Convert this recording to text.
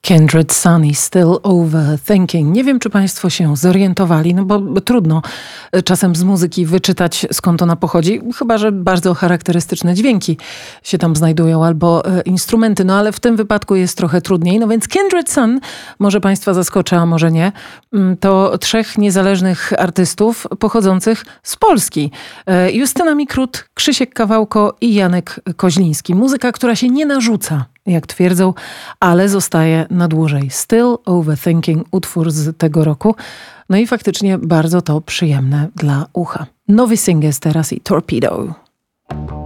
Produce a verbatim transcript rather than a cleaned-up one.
Kindred Sunny, Still Overthinking. Nie wiem, czy państwo się zorientowali, no bo trudno czasem z muzyki wyczytać, skąd ona pochodzi, chyba że bardzo charakterystyczne dźwięki się tam znajdują albo instrumenty, no ale w tym wypadku jest trochę trudniej. No więc Kindred Sun, może państwa zaskoczy, a może nie, to trzech niezależnych artystów pochodzących z Polski. Justyna Mikrut, Krzysiek Kawałko i Janek Koźliński. Muzyka, która się nie narzuca, jak twierdzą, ale zostaje na dłużej. Still Overthinking, utwór z tego roku. No i faktycznie bardzo to przyjemne dla ucha. Nowy Singers teraz i Torpedo.